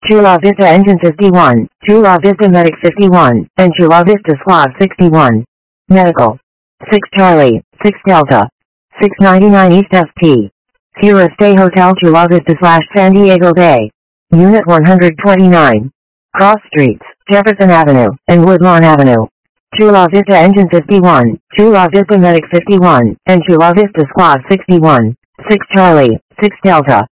Chula Vista Engine 51, Chula Vista Medic 51, and Chula Vista Squad 61. Medical. 6 Charlie, 6 Delta. 699 East ST. Sierra Stay Hotel Chula Vista / San Diego Bay. Unit 129. Cross Streets, Jefferson Avenue, and Woodlawn Avenue. Chula Vista Engine 51, Chula Vista Medic 51, and Chula Vista Squad 61. 6 Charlie, 6 Delta.